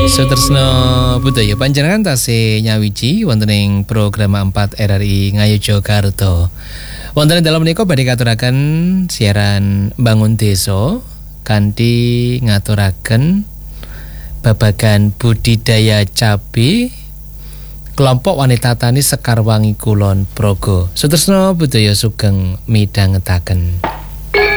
Sutresno budaya panjenengan tasih nyawiji wonten ing program 4 RRI Ngayogyakarta. Wonten dalam menika badhe katuraken siaran Bangun Desa kanthi ngaturaken babagan budidaya cabe kelompok wanita tani Sekarwangi Kulon Progo. Sutresno budaya sugeng midhangetaken.